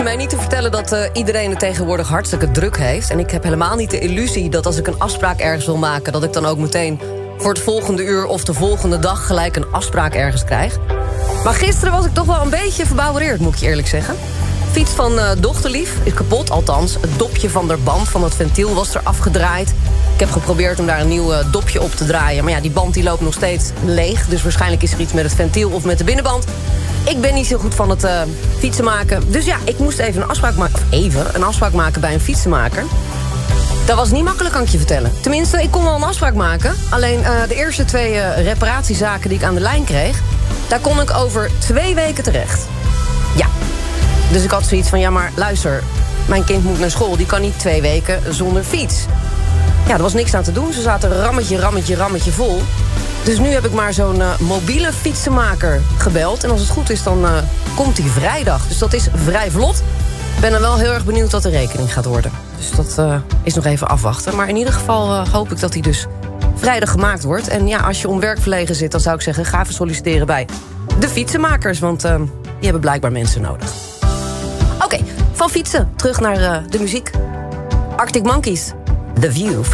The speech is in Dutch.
Mij niet te vertellen dat iedereen het tegenwoordig hartstikke druk heeft. En ik heb helemaal niet de illusie dat als ik een afspraak ergens wil maken, dat ik dan ook meteen voor het volgende uur of de volgende dag gelijk een afspraak ergens krijg. Maar gisteren was ik toch wel een beetje verbouwereerd, moet ik je eerlijk zeggen. Fiets van dochterlief is kapot, althans het dopje van de band van het ventiel was er afgedraaid. Ik heb geprobeerd om daar een nieuw dopje op te draaien. Maar ja, die band die loopt nog steeds leeg. Dus waarschijnlijk is er iets met het ventiel of met de binnenband. Ik ben niet zo goed van het fietsen maken. Dus ja, ik moest even een afspraak maken bij een fietsenmaker. Dat was niet makkelijk, kan ik je vertellen. Tenminste, ik kon wel een afspraak maken. Alleen de eerste 2 reparatiezaken die ik aan de lijn kreeg, daar kon ik over 2 weken terecht. Ja. Dus ik had zoiets van, ja maar luister, mijn kind moet naar school, die kan niet 2 weken zonder fiets. Ja, er was niks aan te doen. Ze zaten rammetje vol. Dus nu heb ik maar zo'n mobiele fietsenmaker gebeld. En als het goed is, dan komt hij vrijdag. Dus dat is vrij vlot. Ik ben dan wel heel erg benieuwd wat de rekening gaat worden. Dus dat is nog even afwachten. Maar in ieder geval hoop ik dat hij dus vrijdag gemaakt wordt. En ja, als je om werk verlegen zit, dan zou ik zeggen, ga even solliciteren bij de fietsenmakers. Want die hebben blijkbaar mensen nodig. Oké, van fietsen terug naar de muziek. Arctic Monkeys, The View.